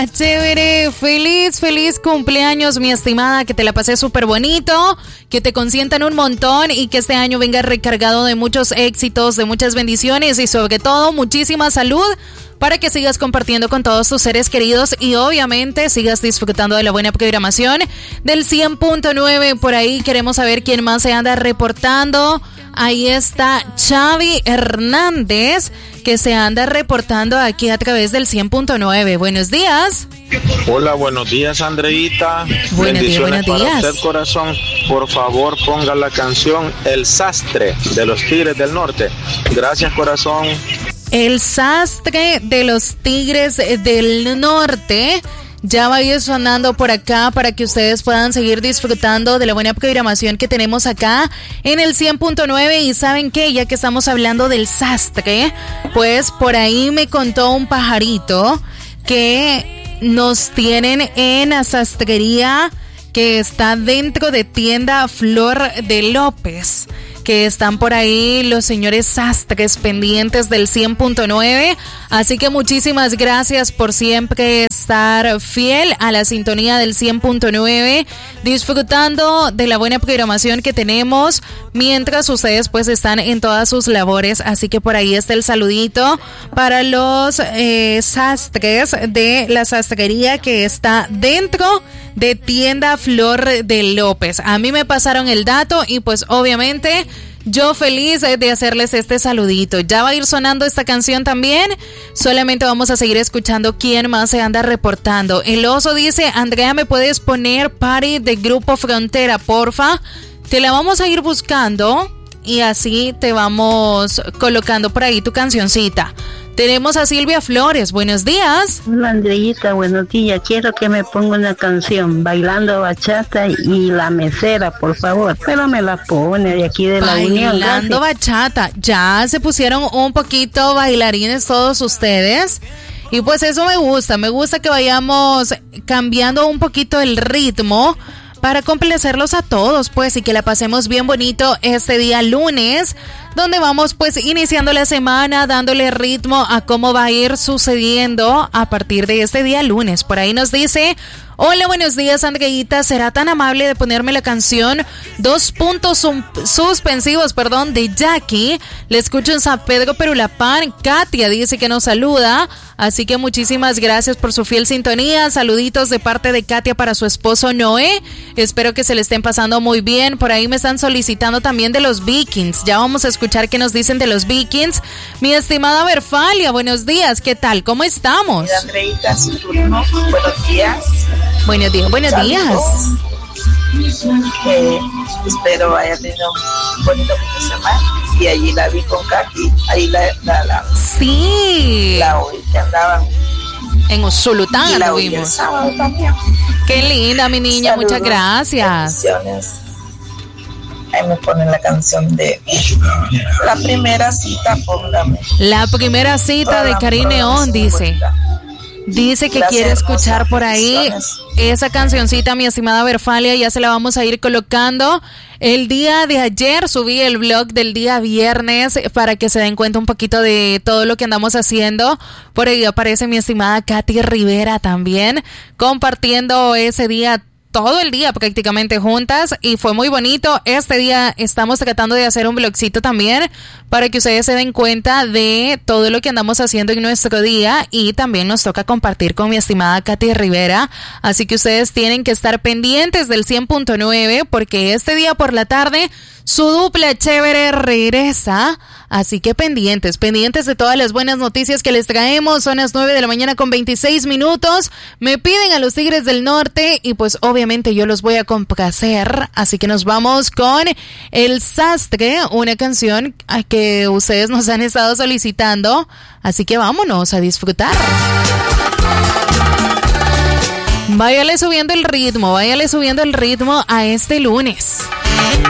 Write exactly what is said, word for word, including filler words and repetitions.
Chévere, feliz, feliz cumpleaños, mi estimada, que te la pasé súper bonito, que te consientan un montón y que este año venga recargado de muchos éxitos, de muchas bendiciones y sobre todo muchísima salud para que sigas compartiendo con todos tus seres queridos y obviamente sigas disfrutando de la buena programación del cien punto nueve. Por ahí queremos saber quién más se anda reportando. Ahí está Xavi Hernández, que se anda reportando aquí a través del cien punto nueve. Buenos días. Hola, buenos días, Andreita. Buenos días, buenos días. Para usted, corazón, por favor, ponga la canción El Sastre de los Tigres del Norte. Gracias, corazón. El Sastre de los Tigres del Norte ya va a ir sonando por acá para que ustedes puedan seguir disfrutando de la buena programación que tenemos acá en el cien punto nueve. Y ¿saben qué? Ya que estamos hablando del sastre, pues por ahí me contó un pajarito que nos tienen en la sastrería que está dentro de tienda Flor de López, que están por ahí los señores sastres pendientes del cien punto nueve. Así que muchísimas gracias por siempre estar fiel a la sintonía del cien punto nueve, disfrutando de la buena programación que tenemos mientras ustedes pues están en todas sus labores. Así que por ahí está el saludito para los eh, sastres de la sastrería que está dentro de tienda Flor de López. A mí me pasaron el dato y pues obviamente yo feliz de hacerles este saludito. Ya va a ir sonando esta canción también. Solamente vamos a seguir escuchando quién más se anda reportando. El oso dice: Andrea, ¿me puedes poner Party de Grupo Frontera, porfa? Te la vamos a ir buscando y así te vamos colocando por ahí tu cancioncita. Tenemos a Silvia Flores. Buenos días. Hola, Andreita, buenos días. Quiero que me ponga una canción, Bailando Bachata y La Mesera, por favor. Pero me la pone de aquí de la Unión. Bailando Bachata. Ya se pusieron un poquito bailarines todos ustedes. Y pues eso me gusta. Me gusta que vayamos cambiando un poquito el ritmo para complacerlos a todos, pues, y que la pasemos bien bonito este día lunes, donde vamos pues iniciando la semana, dándole ritmo a cómo va a ir sucediendo a partir de este día lunes. Por ahí nos dice: hola, buenos días, Andreita, ¿será tan amable de ponerme la canción Dos puntos suspensivos, perdón, de Jackie? Le escucho en San Pedro Perulapán. Katia dice que nos saluda, así que muchísimas gracias por su fiel sintonía. Saluditos de parte de Katia para su esposo Noé. Espero que se le estén pasando muy bien. Por ahí me están solicitando también de los Vikings. Ya vamos a escuchar qué nos dicen de los Vikings. Mi estimada Verfalia, buenos días, ¿qué tal? ¿Cómo estamos? Mira, Andreita, su turno. Buenos días. Buenos días, buenos Saludos. días. Eh, espero haya tenido un bonito fin de semana. Y allí la vi con Katy. Ahí la, la, la, sí. la oí que andaban. En Usulután y la lo oí el vimos. sábado también. Qué linda, mi niña, Saludos, muchas gracias. bendiciones. Ahí me ponen la canción de La Primera Cita, póngame. La Primera Cita de Karin Neón, dice. Dice que Gracias, quiere escuchar por ahí bendiciones. esa cancioncita, mi estimada Verfalia. Ya se la vamos a ir colocando. El día de ayer subí el vlog del día viernes para que se den cuenta un poquito de todo lo que andamos haciendo. Por ahí aparece mi estimada Katy Rivera también, compartiendo ese día todo el día prácticamente juntas y fue muy bonito. Este día estamos tratando de hacer un vlogcito también para que ustedes se den cuenta de todo lo que andamos haciendo en nuestro día y también nos toca compartir con mi estimada Katy Rivera, así que ustedes tienen que estar pendientes del cien punto nueve porque este día por la tarde su dupla chévere regresa, así que pendientes, pendientes de todas las buenas noticias que les traemos. Son las nueve de la mañana con veintiséis minutos. Me piden a los Tigres del Norte y pues obviamente yo los voy a complacer, así que nos vamos con El Sastre, una canción que ustedes nos han estado solicitando, así que vámonos a disfrutar. Váyale subiendo el ritmo, váyale subiendo el ritmo a este lunes.